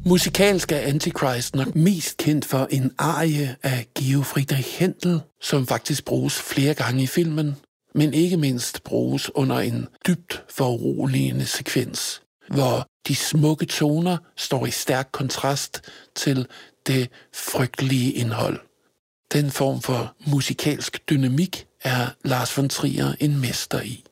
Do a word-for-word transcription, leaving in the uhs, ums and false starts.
Musikalsk er Antichrist nok mest kendt for en arie af Georg Friedrich Händel, som faktisk bruges flere gange i filmen, men ikke mindst bruges under en dybt foruroligende sekvens, hvor de smukke toner står i stærk kontrast til det frygtelige indhold. Den form for musikalsk dynamik er Lars von Trier en mester i.